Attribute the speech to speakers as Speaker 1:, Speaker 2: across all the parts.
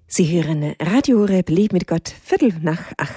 Speaker 1: Sie hören Radio Horeb Leben mit Gott, 7:45.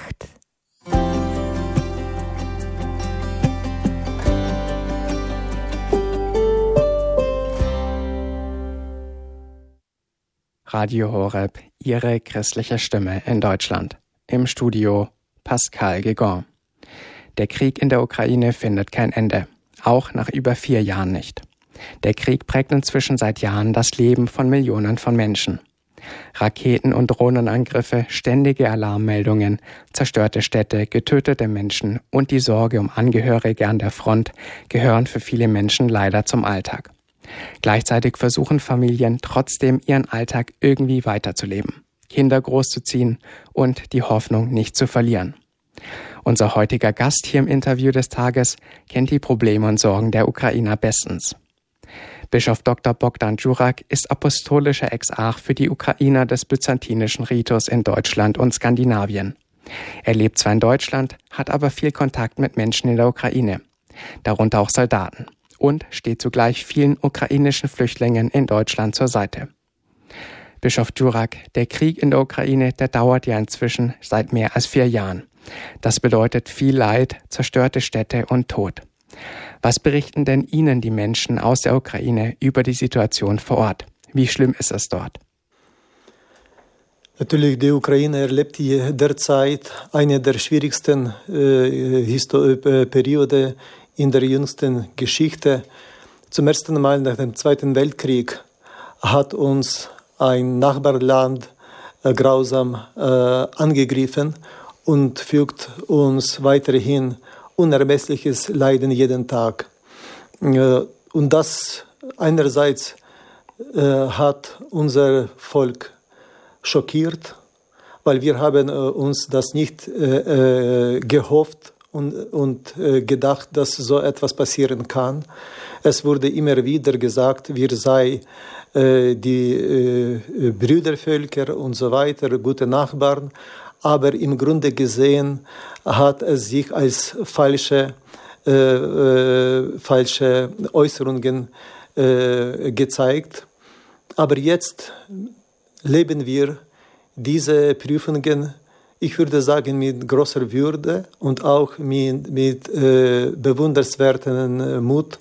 Speaker 2: Radio Horeb, Ihre christliche Stimme in Deutschland. Im Studio Pascal Gegon. Der Krieg in der Ukraine findet kein Ende, auch nach über 4 Jahren nicht. Der Krieg prägt inzwischen seit Jahren das Leben von Millionen von Menschen. Raketen- und Drohnenangriffe, ständige Alarmmeldungen, zerstörte Städte, getötete Menschen und die Sorge um Angehörige an der Front gehören für viele Menschen leider zum Alltag. Gleichzeitig versuchen Familien trotzdem ihren Alltag irgendwie weiterzuleben, Kinder großzuziehen und die Hoffnung nicht zu verlieren. Unser heutiger Gast hier im Interview des Tages kennt die Probleme und Sorgen der Ukrainer bestens. Bischof Dr. Bogdan Djurak ist apostolischer Exarch für die Ukrainer des byzantinischen Ritus in Deutschland und Skandinavien. Er lebt zwar in Deutschland, hat aber viel Kontakt mit Menschen in der Ukraine, darunter auch Soldaten, und steht zugleich vielen ukrainischen Flüchtlingen in Deutschland zur Seite. Bischof Djurak, der Krieg in der Ukraine, der dauert ja inzwischen seit mehr als 4 Jahren. Das bedeutet viel Leid, zerstörte Städte und Tod. Was berichten denn Ihnen die Menschen aus der Ukraine über die Situation vor Ort? Wie schlimm ist es dort?
Speaker 3: Natürlich, die Ukraine erlebt derzeit eine der schwierigsten Perioden in der jüngsten Geschichte. Zum ersten Mal nach dem Zweiten Weltkrieg hat uns ein Nachbarland grausam angegriffen und fügt uns weiterhin unermessliches Leiden jeden Tag. Und das einerseits hat unser Volk schockiert, weil wir haben uns das nicht gehofft und gedacht, dass so etwas passieren kann. Es wurde immer wieder gesagt, wir seien die Brüdervölker und so weiter, gute Nachbarn. Aber im Grunde gesehen hat es sich als falsche Äußerungen gezeigt. Aber jetzt leben wir diese Prüfungen, ich würde sagen, mit großer Würde und auch mit bewundernswerten Mut.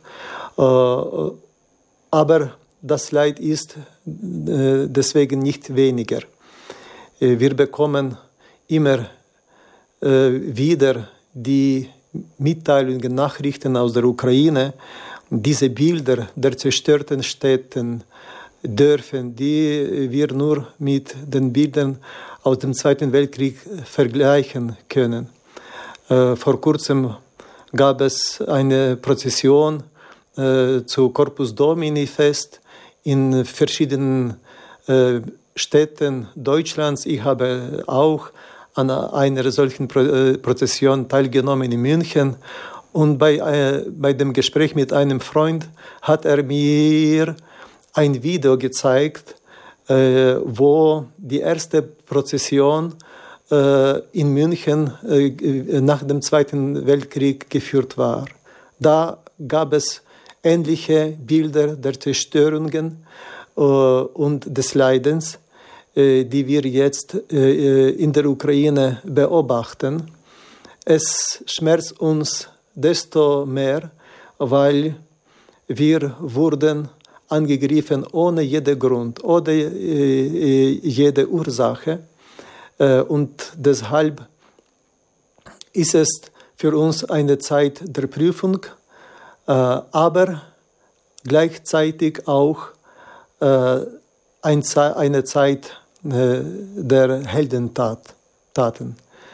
Speaker 3: Aber das Leid ist deswegen nicht weniger. Wir bekommen immer wieder die Mitteilungen, Nachrichten aus der Ukraine, diese Bilder der zerstörten Städten, Dörfern, die wir nur mit den Bildern aus dem Zweiten Weltkrieg vergleichen können. Vor kurzem gab es eine Prozession zu Corpus Domini Fest in verschiedenen Städten Deutschlands. Ich habe auch an einer solchen Prozession teilgenommen in München. Und bei dem Gespräch mit einem Freund hat er mir ein Video gezeigt, wo die erste Prozession in München nach dem Zweiten Weltkrieg geführt war. Da gab es ähnliche Bilder der Zerstörungen und des Leidens, die wir jetzt in der Ukraine beobachten. Es schmerzt uns desto mehr, weil wir wurden angegriffen ohne jeden Grund, ohne jede Ursache. Und deshalb ist es für uns eine Zeit der Prüfung, aber gleichzeitig auch eine Zeit der Heldentaten.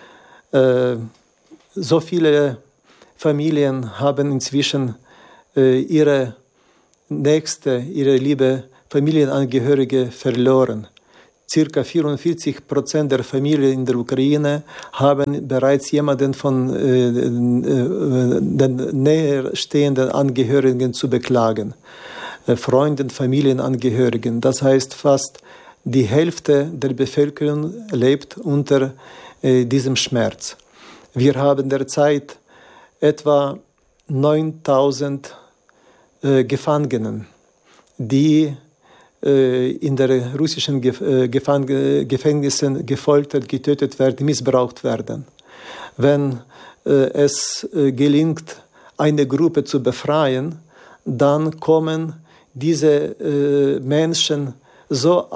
Speaker 3: So viele Familien haben inzwischen ihre liebe Familienangehörige verloren. Circa 44% der Familien in der Ukraine haben bereits jemanden von den näherstehenden Angehörigen zu beklagen. Freunden, Familienangehörigen. Das heißt, fast die Hälfte der Bevölkerung lebt unter diesem Schmerz. Wir haben derzeit etwa 9.000 Gefangenen, die in der russischen Gefängnissen gefoltert, getötet werden, missbraucht werden. Wenn es gelingt, eine Gruppe zu befreien, dann kommen diese Menschen so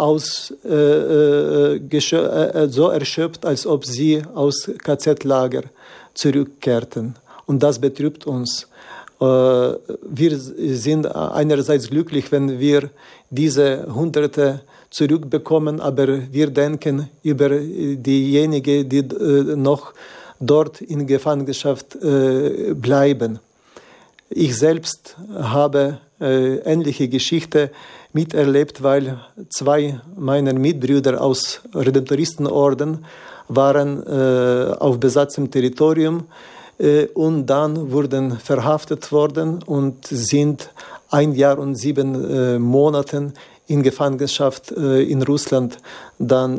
Speaker 3: erschöpft, als ob sie aus KZ-Lager zurückkehrten. Und das betrübt uns. Wir sind einerseits glücklich, wenn wir diese Hunderte zurückbekommen, aber wir denken über diejenigen, die noch dort in Gefangenschaft bleiben. Ich selbst habe ähnliche Geschichte miterlebt, weil 2 meiner Mitbrüder aus Redemptoristenorden waren auf besatztem Territorium und dann wurden verhaftet worden und sind 1 Jahr und 7 Monaten in Gefangenschaft in Russland dann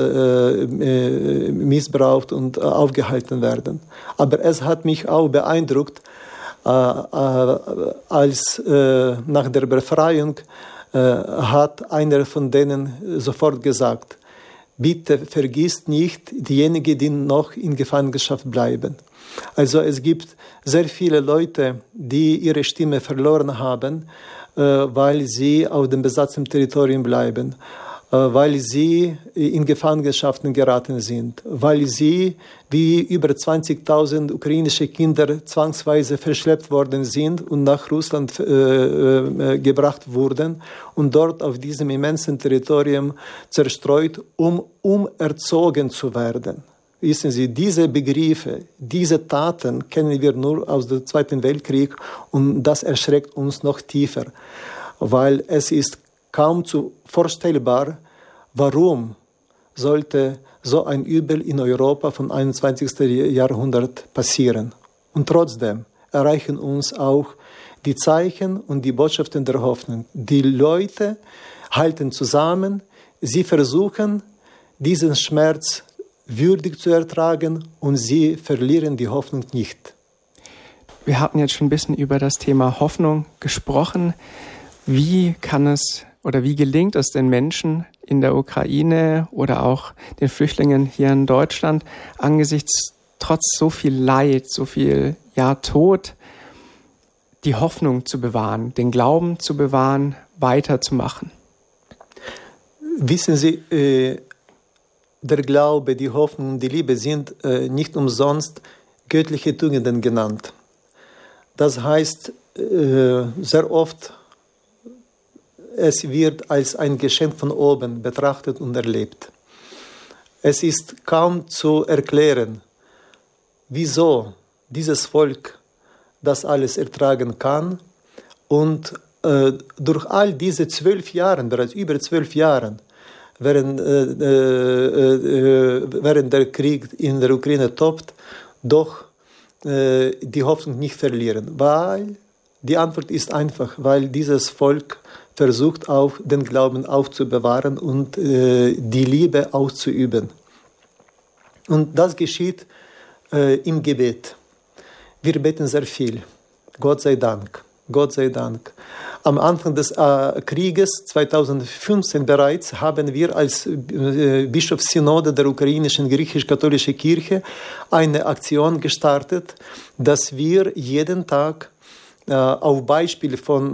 Speaker 3: missbraucht und aufgehalten werden. Aber es hat mich auch beeindruckt, als nach der Befreiung hat einer von denen sofort gesagt, bitte vergisst nicht diejenigen, die noch in Gefangenschaft bleiben. Also es gibt sehr viele Leute, die ihre Stimme verloren haben, weil sie auf dem besatzten Territorium bleiben, weil sie in Gefangenschaften geraten sind, weil sie wie über 20.000 ukrainische Kinder zwangsweise verschleppt worden sind und nach Russland gebracht wurden und dort auf diesem immensen Territorium zerstreut, um erzogen zu werden. Wissen Sie, diese Begriffe, diese Taten kennen wir nur aus dem Zweiten Weltkrieg und das erschreckt uns noch tiefer, weil es ist kaum vorstellbar, warum sollte so ein Übel in Europa vom 21. Jahrhundert passieren. Und trotzdem erreichen uns auch die Zeichen und die Botschaften der Hoffnung. Die Leute halten zusammen, sie versuchen, diesen Schmerz würdig zu ertragen und sie verlieren die Hoffnung nicht.
Speaker 2: Wir hatten jetzt schon ein bisschen über das Thema Hoffnung gesprochen. Wie kann es oder wie gelingt es den Menschen in der Ukraine oder auch den Flüchtlingen hier in Deutschland angesichts trotz so viel Leid, so viel Tod, die Hoffnung zu bewahren, den Glauben zu bewahren, weiterzumachen?
Speaker 3: Wissen Sie, der Glaube, die Hoffnung und die Liebe sind nicht umsonst göttliche Tugenden genannt. Das heißt, sehr oft, es wird als ein Geschenk von oben betrachtet und erlebt. Es ist kaum zu erklären, wieso dieses Volk das alles ertragen kann und durch all diese 12 Jahre, bereits über 12 Jahre, während der Krieg in der Ukraine tobt, doch die Hoffnung nicht verlieren. Weil die Antwort ist einfach, weil dieses Volk versucht auch den Glauben aufzubewahren und die Liebe auszuüben. Und das geschieht im Gebet. Wir beten sehr viel. Gott sei Dank. Gott sei Dank. Am Anfang des Krieges 2015 bereits haben wir als Bischofssynode der ukrainischen griechisch-katholischen Kirche eine Aktion gestartet, dass wir jeden Tag auf Beispiel von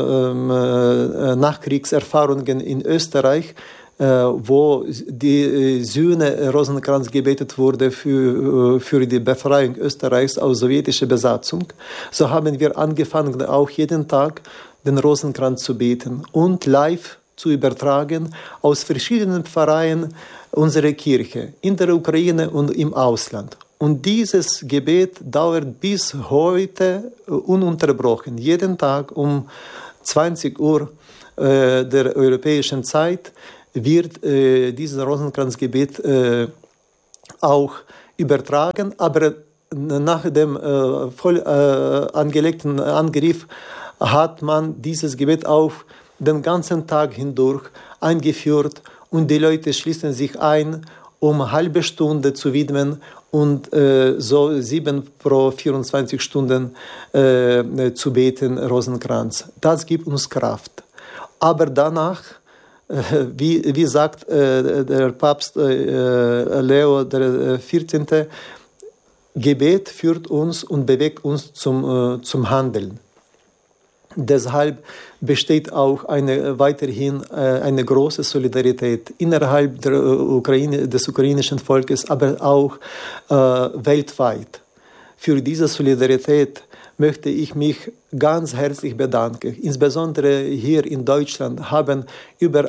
Speaker 3: Nachkriegserfahrungen in Österreich, wo die Söhne Rosenkranz gebetet wurde für die Befreiung Österreichs aus sowjetischer Besatzung, so haben wir angefangen, auch jeden Tag den Rosenkranz zu beten und live zu übertragen aus verschiedenen Pfarreien unserer Kirche in der Ukraine und im Ausland. Und dieses Gebet dauert bis heute ununterbrochen. Jeden Tag um 20 Uhr der europäischen Zeit wird dieses Rosenkranzgebet auch übertragen. Aber nach dem voll angelegten Angriff hat man dieses Gebet auch den ganzen Tag hindurch eingeführt und die Leute schließen sich ein, um eine halbe Stunde zu widmen und so 7 pro 24 Stunden zu beten, Rosenkranz. Das gibt uns Kraft. Aber danach Wie sagt der Papst Leo XIV., Gebet führt uns und bewegt uns zum Handeln. Deshalb besteht auch weiterhin eine große Solidarität innerhalb des ukrainischen Volkes, aber auch weltweit. Für diese Solidarität möchte ich mich ganz herzlich bedanken. Insbesondere hier in Deutschland haben über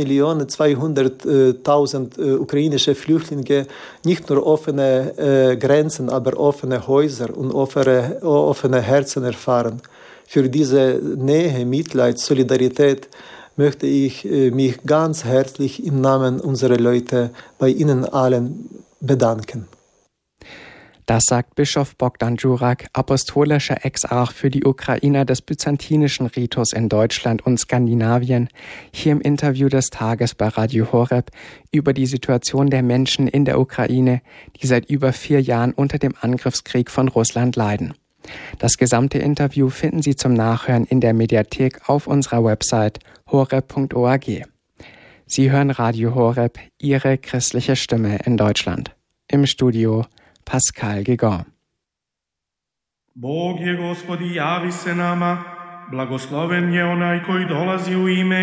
Speaker 3: 1.200.000 ukrainische Flüchtlinge nicht nur offene Grenzen, aber offene Häuser und offene Herzen erfahren. Für diese Nähe, Mitleid, Solidarität möchte ich mich ganz herzlich im Namen unserer Leute bei Ihnen allen bedanken.
Speaker 2: Das sagt Bischof Bogdan Jurak, apostolischer Exarch für die Ukrainer des byzantinischen Ritus in Deutschland und Skandinavien, hier im Interview des Tages bei Radio Horeb über die Situation der Menschen in der Ukraine, die seit über 4 Jahren unter dem Angriffskrieg von Russland leiden. Das gesamte Interview finden Sie zum Nachhören in der Mediathek auf unserer Website horeb.org. Sie hören Radio Horeb, Ihre christliche Stimme in Deutschland. Im Studio Pascal Gegon.
Speaker 4: Bog je, Gospodi, javi se nama, blagosloven je onaj koji dolazi u ime